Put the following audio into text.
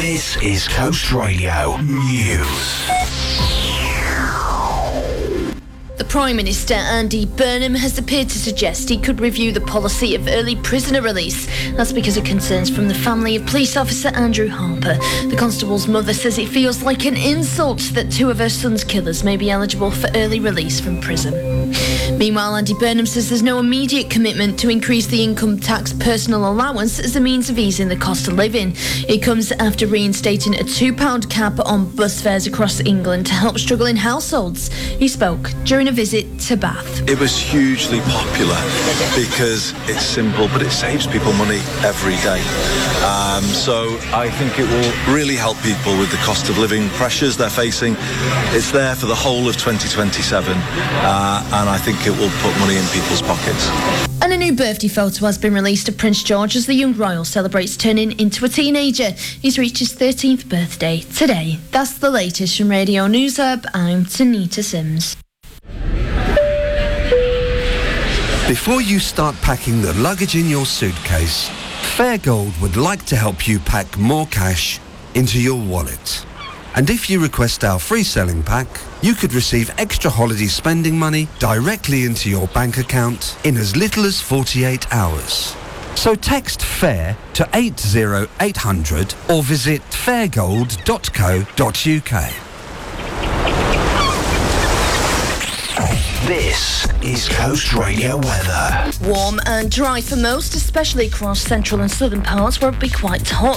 This is Coast Radio News. The Prime Minister, Andy Burnham, has appeared to suggest he could review the policy of early prisoner release. That's because of concerns from the family of police officer Andrew Harper. The constable's mother says it feels like an insult that two of her son's killers may be eligible for early release from prison. Meanwhile, Andy Burnham says there's no immediate commitment to increase the income tax personal allowance as a means of easing the cost of living. It comes after reinstating a £2 cap on bus fares across England to help struggling households. He spoke during a visit to Bath. It was hugely popular because it's simple, but it saves people money every day. So I think it will really help people with the cost of living pressures they're facing. It's there for the whole of 2027, and I think it will put money in people's pockets. And a new birthday photo has been released of Prince George as the young royal celebrates turning into a teenager. He's reached his 13th birthday today. That's the latest from Radio News Hub. I'm Tanita Sims. Before you start packing the luggage in your suitcase, Fairgold would like to help you pack more cash into your wallet. And if you request our free selling pack, you could receive extra holiday spending money directly into your bank account in as little as 48 hours. So text FAIR to 80800 or visit fairgold.co.uk. This is Coast Radio weather. Warm and dry for most, especially across central and southern parts where it'll be quite hot.